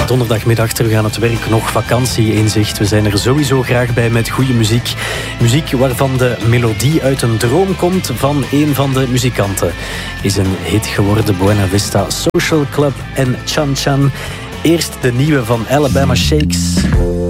Donderdagmiddag terug aan het werk, nog vakantie in zicht. We zijn er sowieso graag bij met goede muziek. Muziek waarvan de melodie uit een droom komt van een van de muzikanten. Is een hit geworden, Buena Vista Social Club en Chan Chan. Eerst de nieuwe van Alabama Shakes.